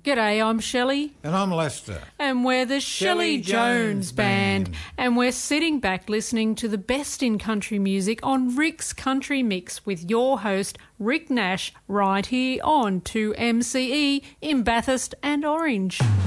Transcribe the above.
G'day, I'm Shelley. And I'm Lester. And we're the Shelley Jones Band. And we're sitting back listening to the best in country music on Rick's Country Mix with your host, Rick Nash, right here on 2MCE in Bathurst and Orange.